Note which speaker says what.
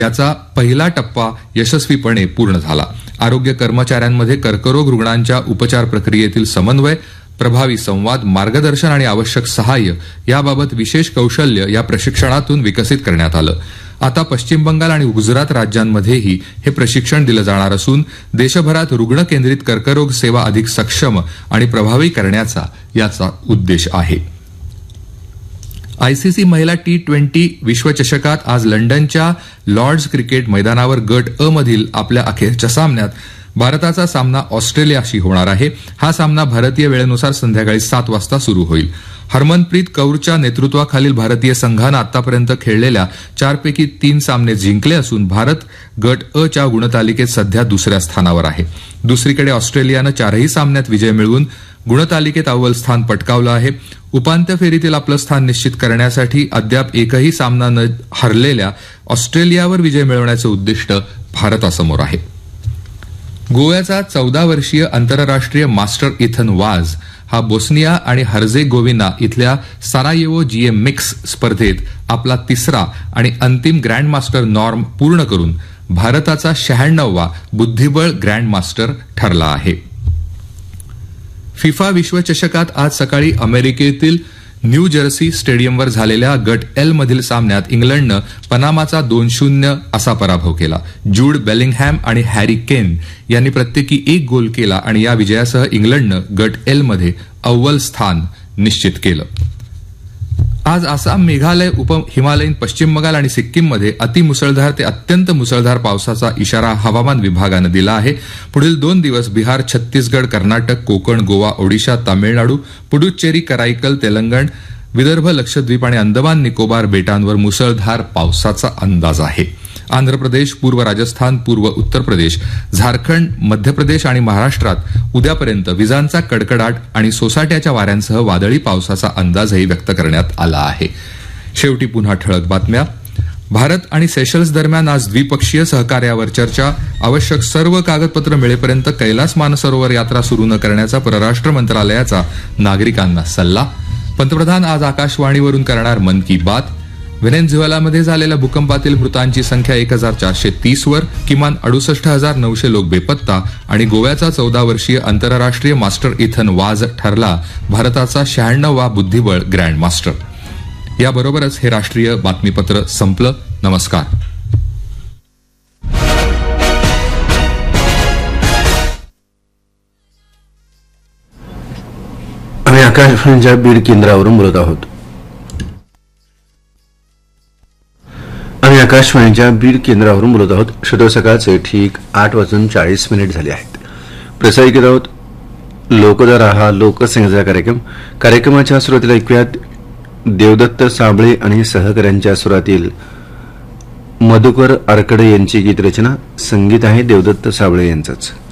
Speaker 1: याचा पहिला टप्पा यशस्वीपणे पूर्ण झाला. आरोग्य कर्मचाऱ्यांमध्ये कर्करोग रुग्णांच्या उपचार प्रक्रियेतील समन्वय, प्रभावी संवाद, मार्गदर्शन आणि आवश्यक सहाय्य याबाबत विशेष कौशल्य या प्रशिक्षणातून विकसित करण्यात आलं. आता पश्चिम बंगाल आणि गुजरात राज्यांमध्येही हे प्रशिक्षण दिलं जाणार असून देशभरात रुग्ण केंद्रित कर्करोग सेवा अधिक सक्षम आणि प्रभावी करण्याचा याचा उद्देश आहे. आयसीसी महिला T20 विश्वचषकात आज लंडनच्या लॉर्ड्स क्रिकेट मैदानावर गट अ मधील आपल्या अखेरच्या सामन्यात भारताचा सामना ऑस्ट्रेलियाशी होणार आहे. हा सामना भारतीय वेळेनुसार संध्याकाळी 7 वाजता सुरू होईल. हरमनप्रीत कौरच्या नेतृत्वाखालील भारतीय संघानं आतापर्यंत खेळलेल्या 4 पैकी 3 सामने जिंकले असून भारत गट अ च्या गुणतालिकेत सध्या दुसऱ्या स्थानावर आहे. दुसरीकडे ऑस्ट्रेलियानं 4ही सामन्यात विजय मिळवून गुणतालिकेत अव्वल स्थान पटकावलं आहे. उपांत्य फेरीतील आपलं स्थान निश्चित करण्यासाठी अद्याप एकही सामना न हरलेल्या ऑस्ट्रेलियावर विजय मिळवण्याचं उद्दिष्ट भारतासमोर आहे. गोव्याचा 14 वर्षीय आंतरराष्ट्रीय मास्टर इथन वाज हा बोस्निया आणि हर्जेगोविना इथल्या सारायेवो GM मिक्स स्पर्धेत आपला तिसरा आणि अंतिम ग्रँडमास्टर नॉर्म पूर्ण करून भारताचा 96वा बुद्धिबळ ग्रँडमास्टर ठरला आहे. फिफा विश्वचषकात आज सकाळी अमेरिकेतील न्यू जर्सी स्टेडियमवर झालेल्या गट एल मधील सामन्यात इंग्लंडनं पनामाचा 2-0 असा पराभव केला. जूड बेलिंगहॅम आणि हॅरी केन यांनी प्रत्येकी 1 गोल केला आणि या विजयासह इंग्लंडनं गट एल मध्ये अव्वल स्थान निश्चित केलं. आज आसाम, मेघालय, हिमालयीन पश्चिम बंगाल आणि सिक्कीममध्ये अतिमुसळधार ते अत्यंत मुसळधार पावसाचा इशारा हवामान विभागानं दिला आहे. पुढील 2 दिवस बिहार, छत्तीसगड, कर्नाटक, कोकण, गोवा, ओडिशा, तामिळनाडू, पुडुच्चेरी, कराईकल, तेलंगण, विदर्भ, लक्षद्वीप आणि अंदमान निकोबार बेटांवर मुसळधार पावसाचा अंदाज आहे. आंध्र प्रदेश, पूर्व राजस्थान, पूर्व उत्तर प्रदेश, झारखंड, मध्य प्रदेश आणि महाराष्ट्रात उद्यापर्यंत विजांचा कडकडाट आणि सोसाट्याच्या वाऱ्यांसह वादळी पावसाचा अंदाजही व्यक्त करण्यात आला आहे. शेवटी पुन्हा ठळक बातम्या. भारत आणि सेशल्स दरम्यान आज द्विपक्षीय सहकार्यावर चर्चा. आवश्यक सर्व कागदपत्र मिळेपर्यंत कैलास मानसरोवर यात्रा सुरू न करण्याचा परराष्ट्र मंत्रालयाचा नागरिकांना सल्ला. पंतप्रधान आज आकाशवाणीवरून करणार मन की बात. व्हेनेझुएलामध्ये झालेल्या भूकंपातील मृतांची संख्या 1430 वर. किमान 68,900 लोक बेपत्ता. आणि गोव्याचा 14 वर्षीय आंतरराष्ट्रीय मास्टर इथन वाज ठरला भारताचा 96वा बुद्धिबळ ग्रँडमास्टर. याबरोबरच हे राष्ट्रीय बातमीपत्र संपलं. नमस्कार.
Speaker 2: आम्ही आकाशवाणीच्या बीड केंद्रावरून बोलत आहोत. श्रोते, सकाळचे ठीक 8:40 झाले आहेत. प्रसारित करत आहोत लोकधारा हा लोकसंगीताचा कार्यक्रमाच्या सुरुवातीला ऐकूयात देवदत्त साबळे आणि सहकाऱ्यांच्या सुरातील मधुकर आरकडे यांची गीतरचना. संगीत आहे देवदत्त साबळे यांचंच.